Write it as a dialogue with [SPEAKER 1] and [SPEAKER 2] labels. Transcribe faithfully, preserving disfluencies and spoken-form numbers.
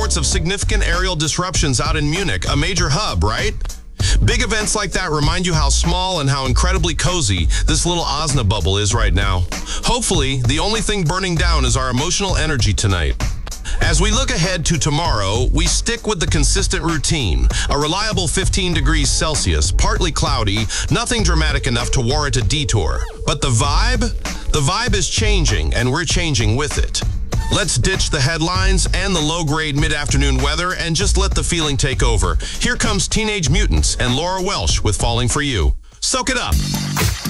[SPEAKER 1] reports of significant aerial disruptions out in Munich, a major hub, right? Big events like that remind you how small and how incredibly cozy this little Osna bubble is right now. Hopefully, the only thing burning down is our emotional energy tonight. As we look ahead to tomorrow, we stick with the consistent routine. A reliable fifteen degrees Celsius, partly cloudy, nothing dramatic enough to warrant a detour. But the vibe? The vibe is changing, and we're changing with it. Let's ditch the headlines and the low-grade mid-afternoon weather and just let the feeling take over. Here comes Teenage Mutants and Laura Welsh with Falling For You. Soak it up.